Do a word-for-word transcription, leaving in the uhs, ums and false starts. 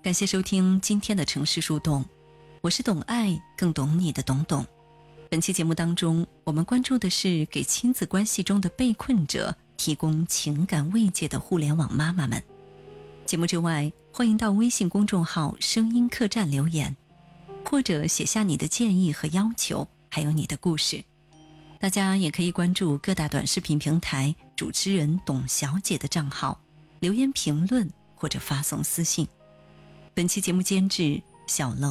感谢收听今天的城市树洞，我是懂爱更懂你的懂懂。本期节目当中，我们关注的是给亲子关系中的被困者提供情感慰藉的互联网妈妈们。节目之外，欢迎到微信公众号声音客栈留言，或者写下你的建议和要求，还有你的故事。大家也可以关注各大短视频平台主持人董小姐的账号，留言评论或者发送私信。本期节目监制小楼。